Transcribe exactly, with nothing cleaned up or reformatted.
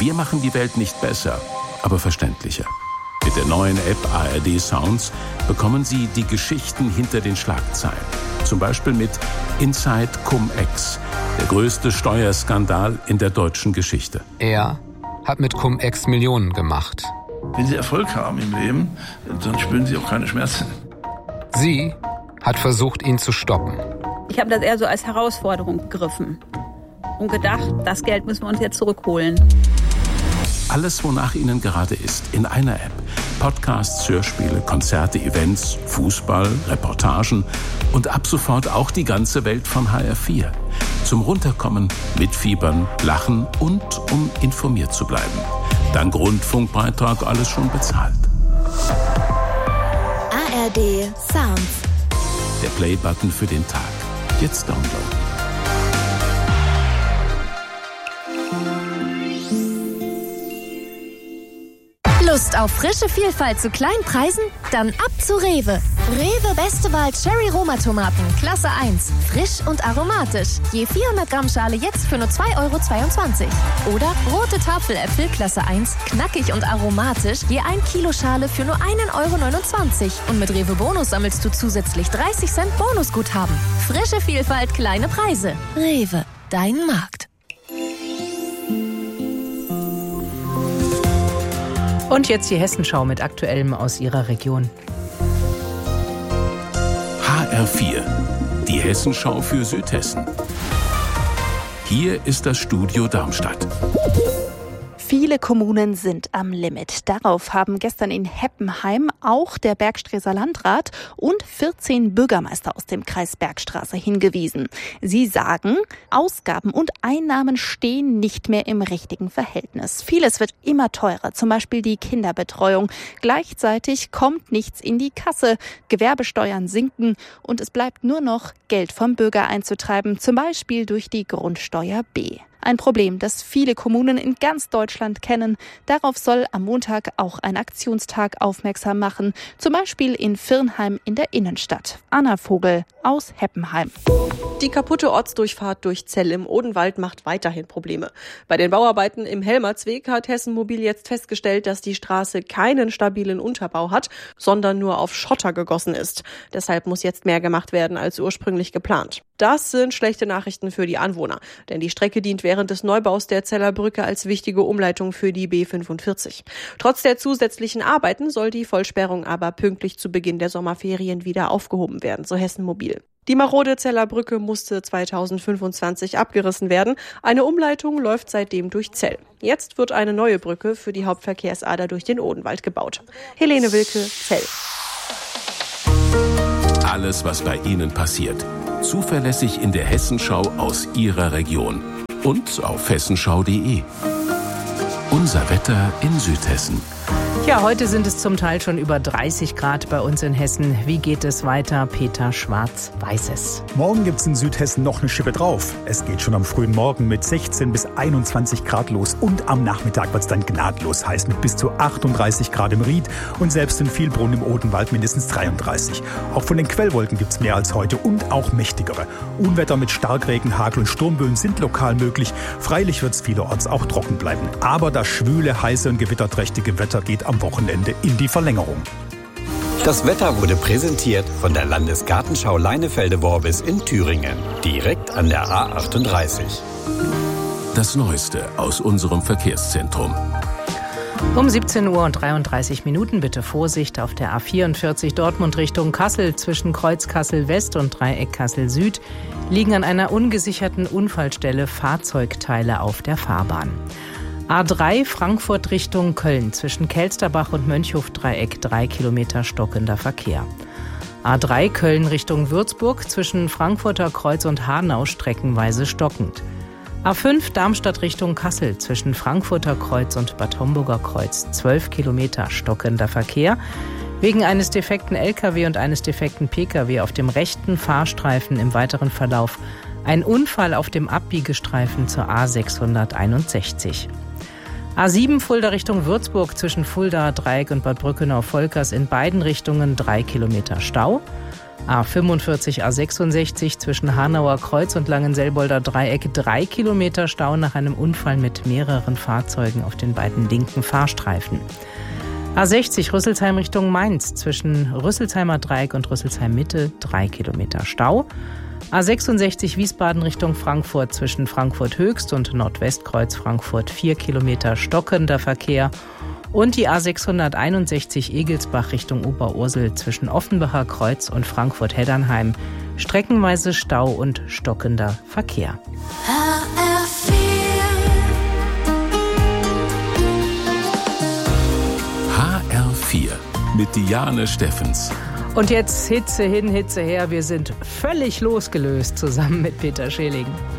Wir machen die Welt nicht besser, aber verständlicher. Mit der neuen App A R D Sounds bekommen Sie die Geschichten hinter den Schlagzeilen. Zum Beispiel mit Inside Cum-Ex, der größte Steuerskandal in der deutschen Geschichte. Er hat mit Cum-Ex Millionen gemacht. Wenn Sie Erfolg haben im Leben, dann spüren Sie auch keine Schmerzen. Sie hat versucht, ihn zu stoppen. Ich habe das eher so als Herausforderung begriffen und gedacht, das Geld müssen wir uns jetzt zurückholen. Alles, wonach Ihnen gerade ist, in einer App. Podcasts, Hörspiele, Konzerte, Events, Fußball, Reportagen und ab sofort auch die ganze Welt von H R vier. Zum Runterkommen, mitfiebern, lachen und um informiert zu bleiben. Dank Rundfunkbeitrag alles schon bezahlt. A R D Sounds. Der Play-Button für den Tag. Jetzt downloaden. Lust auf frische Vielfalt zu kleinen Preisen? Dann ab zu Rewe. Rewe Beste Wahl Cherry Roma Tomaten, Klasse eins. Frisch und aromatisch. Je vierhundert Gramm Schale jetzt für nur zwei Euro zweiundzwanzig. Oder rote Tafeläpfel, Klasse eins, knackig und aromatisch. Je ein Kilo Schale für nur einen Euro neunundzwanzig. Und mit Rewe Bonus sammelst du zusätzlich dreißig Cent Bonusguthaben. Frische Vielfalt, kleine Preise. Rewe, dein Markt. Und jetzt die Hessenschau mit Aktuellem aus Ihrer Region. H R vier, die Hessenschau für Südhessen. Hier ist das Studio Darmstadt. Viele Kommunen sind am Limit. Darauf haben gestern in Heppenheim auch der Bergstreßer Landrat und vierzehn Bürgermeister aus dem Kreis Bergstraße hingewiesen. Sie sagen, Ausgaben und Einnahmen stehen nicht mehr im richtigen Verhältnis. Vieles wird immer teurer, zum Beispiel die Kinderbetreuung. Gleichzeitig kommt nichts in die Kasse, Gewerbesteuern sinken und es bleibt nur noch Geld vom Bürger einzutreiben, zum Beispiel durch die Grundsteuer B. Ein Problem, das viele Kommunen in ganz Deutschland kennen. Darauf soll am Montag auch ein Aktionstag aufmerksam machen. Zum Beispiel in Virnheim in der Innenstadt. Anna Vogel aus Heppenheim. Die kaputte Ortsdurchfahrt durch Zell im Odenwald macht weiterhin Probleme. Bei den Bauarbeiten im Helmertsweg hat Hessen Mobil jetzt festgestellt, dass die Straße keinen stabilen Unterbau hat, sondern nur auf Schotter gegossen ist. Deshalb muss jetzt mehr gemacht werden als ursprünglich geplant. Das sind schlechte Nachrichten für die Anwohner, denn die Strecke dient während des Neubaus der Zeller Brücke als wichtige Umleitung für die B fünfundvierzig. Trotz der zusätzlichen Arbeiten soll die Vollsperrung aber pünktlich zu Beginn der Sommerferien wieder aufgehoben werden, so Hessen Mobil. Die marode Zeller Brücke musste zweitausendfünfundzwanzig abgerissen werden. Eine Umleitung läuft seitdem durch Zell. Jetzt wird eine neue Brücke für die Hauptverkehrsader durch den Odenwald gebaut. Helene Wilke, Zell. Alles, was bei Ihnen passiert. Zuverlässig in der Hessenschau aus Ihrer Region. Und auf hessenschau punkt de. Unser Wetter in Südhessen. Ja, heute sind es zum Teil schon über dreißig Grad bei uns in Hessen. Wie geht es weiter? Peter Schwarz-Weißes. Morgen gibt es in Südhessen noch eine Schippe drauf. Es geht schon am frühen Morgen mit sechzehn bis einundzwanzig Grad los und am Nachmittag wird es dann gnadlos heiß mit bis zu achtunddreißig Grad im Ried und selbst in Vielbrunn im Odenwald mindestens dreiunddreißig. Auch von den Quellwolken gibt es mehr als heute und auch mächtigere. Unwetter mit Starkregen, Hagel und Sturmböen sind lokal möglich. Freilich wird es vielerorts auch trocken bleiben. Aber das schwüle, heiße und gewitterträchtige Wetter geht am Wochenende in die Verlängerung. Das Wetter wurde präsentiert von der Landesgartenschau Leinefelde-Worbis in Thüringen, direkt an der A achtunddreißig. Das Neueste aus unserem Verkehrszentrum. Um siebzehn Uhr und dreiunddreißig Minuten bitte Vorsicht auf der A vierundvierzig Dortmund Richtung Kassel. Zwischen Kreuz Kassel West und Dreieck Kassel Süd liegen an einer ungesicherten Unfallstelle Fahrzeugteile auf der Fahrbahn. A drei Frankfurt Richtung Köln, zwischen Kelsterbach und Mönchhof-Dreieck drei Kilometer stockender Verkehr. A drei Köln Richtung Würzburg, zwischen Frankfurter Kreuz und Hanau streckenweise stockend. A fünf Darmstadt Richtung Kassel, zwischen Frankfurter Kreuz und Bad Homburger Kreuz zwölf Kilometer stockender Verkehr. Wegen eines defekten L K W und eines defekten P K W auf dem rechten Fahrstreifen im weiteren Verlauf ein Unfall auf dem Abbiegestreifen zur A sechshunderteinundsechzig. A sieben Fulda Richtung Würzburg, zwischen Fulda, Dreieck und Bad Brückenau-Volkers in beiden Richtungen drei Kilometer Stau. A fünfundvierzig A sechsundsechzig zwischen Hanauer Kreuz und Langenselbolder Dreieck drei Kilometer Stau nach einem Unfall mit mehreren Fahrzeugen auf den beiden linken Fahrstreifen. A sechzig Rüsselsheim Richtung Mainz zwischen Rüsselsheimer Dreieck und Rüsselsheim Mitte drei Kilometer Stau. A sechsundsechzig Wiesbaden Richtung Frankfurt zwischen Frankfurt Höchst und Nordwestkreuz Frankfurt vier Kilometer stockender Verkehr. Und die A sechshunderteinundsechzig Egelsbach Richtung Oberursel zwischen Offenbacher Kreuz und Frankfurt-Heddernheim streckenweise Stau und stockender Verkehr. H R vier mit Diane Steffens. Und jetzt Hitze hin, Hitze her. Wir sind völlig losgelöst zusammen mit Peter Scheling.